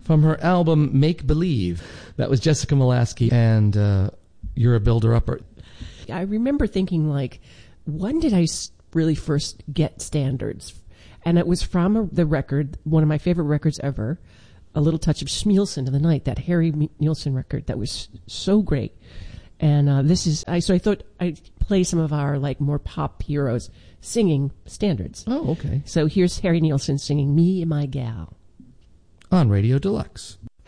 from her album Make Believe. That was Jessica Molaskey and You're a Builder-Upper. I remember thinking, like, when did I really first get standards? And it was from the record, one of my favorite records ever, A Little Touch of Schmielsen in the Night, that Harry Nilsson record that was so great. And so I thought I'd play some of our, like, more pop heroes singing standards. Oh, okay. So here's Harry Nilsson singing Me and My Gal on Radio Deluxe.